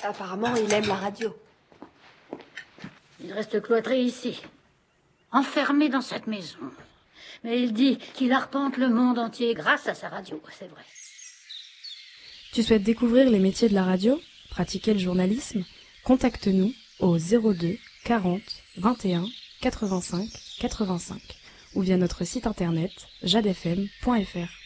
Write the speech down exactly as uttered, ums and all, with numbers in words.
Apparemment, il aime la radio. Il reste cloîtré ici, enfermé dans cette maison. Mais il dit qu'il arpente le monde entier grâce à sa radio, c'est vrai. Tu souhaites découvrir les métiers de la radio, pratiquer le journalisme? Contacte-nous au zéro deux quarante vingt et un quatre-vingt-cinq quatre-vingt-cinq ou via notre site internet jade f m point f r.